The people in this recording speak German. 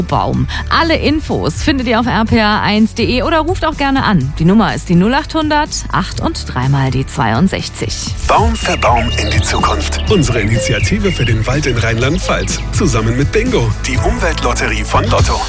Baum. Alle Infos findet ihr auf rpa1.de oder ruft auch gerne an. Die Nummer ist die 0800 8 und 3 mal die 62. Baum für Baum in die Zukunft. Unsere Initiative für den Wald in Rheinland-Pfalz. Zusammen mit Bingo, die Umweltlotterie von Lotto.